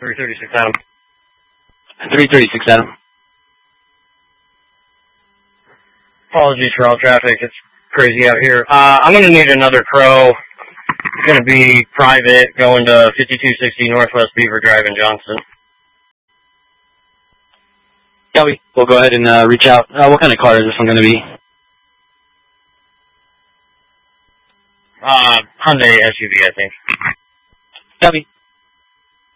336 Adam. 336 Adam. Apologies for all traffic. It's crazy out here. I'm going to need another Crow. It's going to be private, going to 5260 Northwest Beaver Drive in Johnston. Copy. We'll go ahead and reach out. What kind of car is this one going to be? Hyundai SUV, I think. Copy.